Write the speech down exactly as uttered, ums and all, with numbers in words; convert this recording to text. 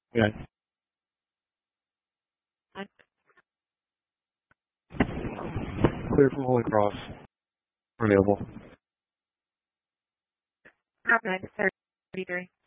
Yeah. Clear from Holy Cross. Available. nine thirty-three.